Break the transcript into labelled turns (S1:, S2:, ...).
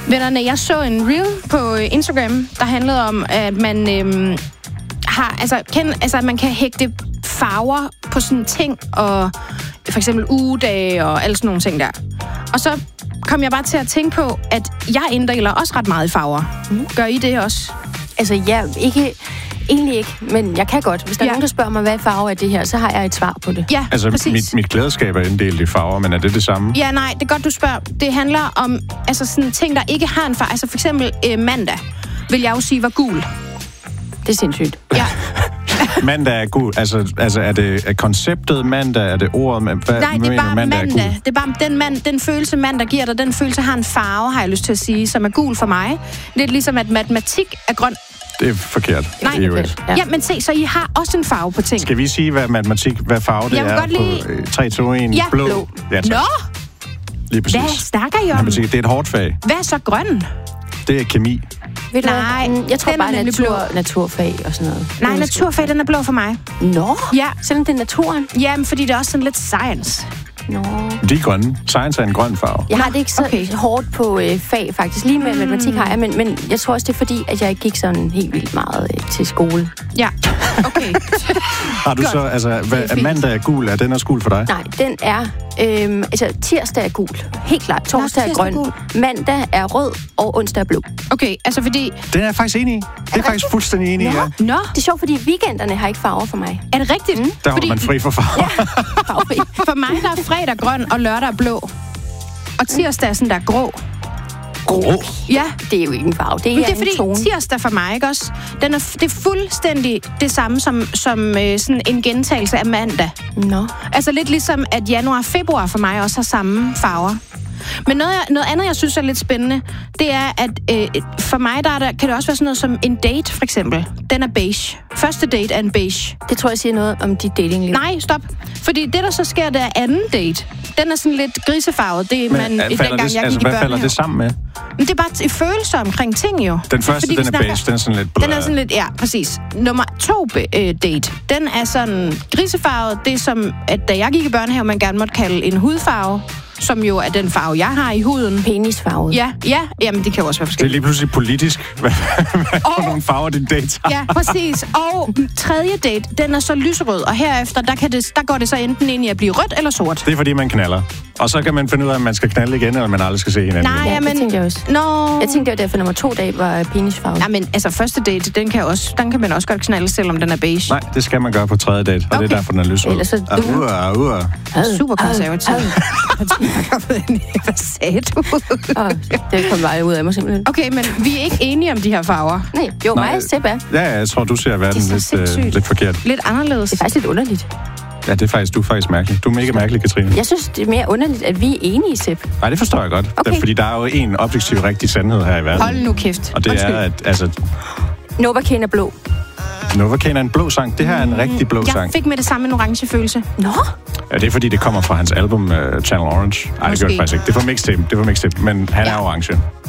S1: Vennerne, jeg så en reel på Instagram, der handlede om, at man at man kan hægte farver på sådan ting, og for eksempel ugedage og alle sådan nogle ting der. Og så kom jeg bare til at tænke på, at jeg inddeler også ret meget i farver. Gør I det også?
S2: Altså, egentlig ikke, men jeg kan godt. Hvis der er nogen, der spørger mig, hvad farve er det her, så har jeg et svar på det.
S1: Ja,
S3: altså, mit klædeskab er inddelt i farver, men er det samme?
S1: Ja, nej, det er godt, du spørger. Det handler om sådan ting, der ikke har en farve. Altså for eksempel mandag, vil jeg jo sige, var gul.
S2: Det er sindssygt.
S1: Ja.
S3: Mandag er gul. Altså er det konceptet mandag? Er det ordet?
S1: Nej, det er bare mandag. Det er bare den følelse, mandag giver dig. Den følelse har en farve, har jeg lyst til at sige, som er gul for mig. Lidt ligesom, at matematik er grøn.
S3: Det er forkert.
S1: Nej, ja, men se, så I har også en farve på ting.
S3: Skal vi sige, hvad farve det er på 3, 2, 1?
S1: Ja,
S3: blå. Ja,
S1: nå!
S3: Lige præcis.
S1: Hvad snakker I om?
S3: Det er et hårdt fag.
S1: Hvad er så grøn?
S3: Det er kemi.
S1: Nej,
S2: jeg tror bare naturfag og sådan noget.
S1: Nej, naturfag, den er blå for mig.
S2: Nå?
S1: Ja.
S2: Selvom det er naturen?
S1: Jamen, fordi det er også sådan lidt science.
S2: Nå.
S3: De er grønne. Science er en grøn farve.
S2: Jeg har det ikke så hårdt på fag, faktisk. Lige med matematik har jeg, men jeg tror også, det er fordi, at jeg ikke gik sådan helt vildt meget til skole.
S1: Ja, okay.
S3: Har du så, mandag er gul, er den også gul for dig?
S2: Nej, den er, tirsdag er gul. Helt klart. Torsdag er grøn. Mandag er rød, og onsdag er blå.
S1: Okay, altså fordi...
S3: Den er jeg faktisk enig i. Det er faktisk fuldstændig enig i, ja.
S1: Nå.
S2: Det er sjovt, fordi weekenderne har ikke farver for mig.
S1: Er det rigtigt?
S3: Der holder man fri for farver.
S2: Ja, farvefri.
S1: For mig der er fredag grøn, og lørdag er blå. Og tirsdag er sådan der grå.
S3: Grå?
S1: Ja.
S2: Det er jo ikke en farve. Det er
S1: fordi
S2: tone.
S1: Tirsdag for mig, ikke også? Det er fuldstændig det samme som sådan en gentagelse af mandag.
S2: Nå.
S1: Altså lidt ligesom, at januar og februar for mig også har samme farver. Men noget andet, jeg synes er lidt spændende, det er, at for mig kan det også være sådan noget som en date, for eksempel. Den er beige. Første date er en beige.
S2: Det tror jeg siger noget om dit datingliv.
S1: Nej, stop. Fordi det, der så sker, det er anden date. Den er sådan lidt grisefarvet. Det er man dengang, jeg gik i børnehave.
S3: Hvad falder det sammen med?
S1: Men det er bare følelser omkring ting, jo.
S3: Den første, den er beige, den er sådan lidt blød.
S1: Den er sådan lidt, ja, præcis. Nummer 2 date, den er sådan grisefarvet. Det er som, at da jeg gik i børnehave, man gerne måtte kalde en hudfarve, som jo er den farve, jeg har i huden.
S2: Penisfarvet.
S1: Ja, jamen det kan jo også være forskelligt.
S3: Det er lige pludselig politisk, hvad for nogle farver din date har.
S1: Ja, præcis. Og tredje date, den er så lyserød, og herefter, der går det så enten ind i at blive rødt eller sort.
S3: Det er fordi, man knaller. Og så kan man finde ud af, om man skal knalde igen, eller man aldrig skal se hinanden.
S1: Nej,
S2: det tænkte jeg også. Jeg tænkte, det var derfor, nummer 2 dage var penisfarvet.
S1: Ja, men altså første date, den kan man også godt knalde, selvom den er beige.
S3: Nej, det skal man gøre på tredje date, og det er derfor, den er lyserød.
S2: Ellers så
S1: super konservativ. Hvad sagde du?
S2: Det kom bare ud af mig simpelthen.
S1: Okay, men vi er ikke enige om de her farver.
S2: Nej, jo, mig og Sepp er.
S3: Ja, jeg tror, du ser verden lidt forkert.
S1: Lidt anderledes.
S2: Det er faktisk lidt underligt.
S3: Ja, du er faktisk mærkelig. Du er mega mærkelig, Katrine.
S2: Jeg synes, det er mere underligt, at vi er enige, Sepp.
S3: Nej, det forstår jeg godt.
S2: Okay.
S3: Fordi der er jo en objektiv rigtig sandhed her i verden.
S1: Hold nu kæft.
S3: Og det er, at
S2: Novocaine er blå.
S3: Novocaine er en blå sang. Det her er en rigtig blå sang.
S1: Jeg fik med det samme en orange følelse.
S2: Nå?
S3: Ja, det er fordi, det kommer fra hans album Channel Orange. Nej, det gør det faktisk ikke. Det er fra mixtape, men han er orange.